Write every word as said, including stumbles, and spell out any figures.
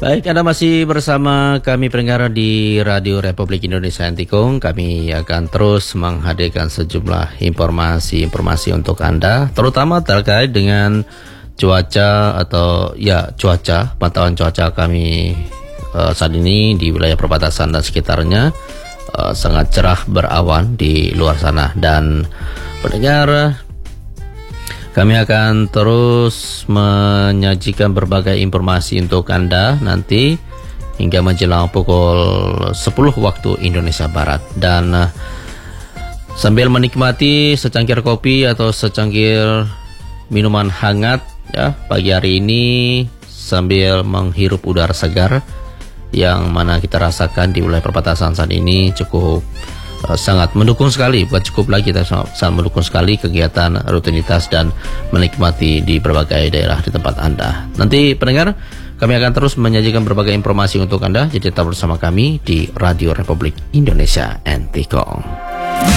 Baik, Anda masih bersama kami pendengar di Radio Republik Indonesia Antikong. Kami akan terus menghadirkan sejumlah informasi-informasi untuk Anda, terutama terkait dengan cuaca atau ya cuaca, pantauan cuaca kami uh, saat ini di wilayah perbatasan dan sekitarnya uh, sangat cerah berawan di luar sana. Dan pendengar, kami akan terus menyajikan berbagai informasi untuk Anda nanti hingga menjelang pukul sepuluh waktu Indonesia Barat. Dan uh, sambil menikmati secangkir kopi atau secangkir minuman hangat ya pagi hari ini, sambil menghirup udara segar yang mana kita rasakan di wilayah perbatasan saat ini cukup Uh, sangat mendukung sekali, bukan cukup lagi, tapi sangat, sangat mendukung sekali kegiatan rutinitas dan menikmati di berbagai daerah di tempat Anda. Nanti pendengar, kami akan terus menyajikan berbagai informasi untuk Anda, jadi tetap bersama kami di Radio Republik Indonesia Antikong.